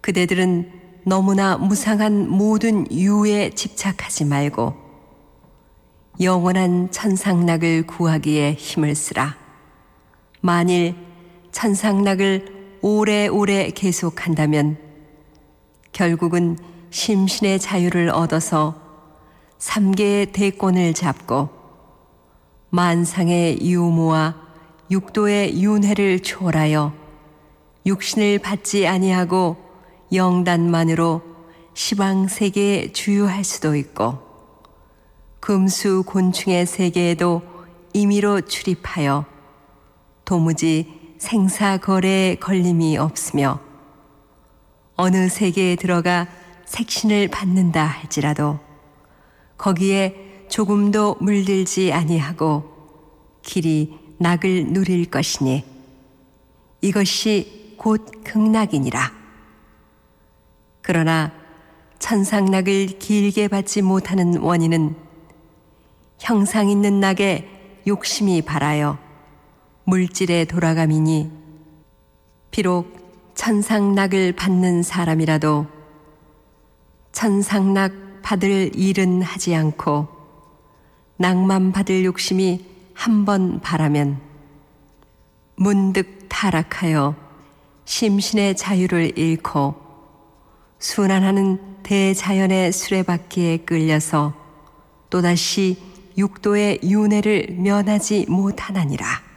그대들은 너무나 무상한 모든 유에 집착하지 말고 영원한 천상락을 구하기에 힘을 쓰라. 만일 천상락을 오래오래 계속한다면 결국은 심신의 자유를 얻어서 3개의 대권을 잡고 만상의 유무와 육도의 윤회를 초월하여 육신을 받지 아니하고 영단만으로 시방 세계에 주유할 수도 있고 금수 곤충의 세계에도 임의로 출입하여 도무지 생사거래에 걸림이 없으며 어느 세계에 들어가 색신을 받는다 할지라도 거기에 조금도 물들지 아니하고 길이 낙을 누릴 것이니 이것이 곧 극락이니라. 그러나 천상락을 길게 받지 못하는 원인은 형상 있는 낙에 욕심이 발하여 물질에 돌아감이니 비록 천상락을 받는 사람이라도 천상락 받을 일은 하지 않고 낙만 받을 욕심이 한 번 바라면 문득 타락하여 심신의 자유를 잃고 순환하는 대자연의 수레바퀴에 끌려서 또다시 육도의 윤회를 면하지 못하나니라.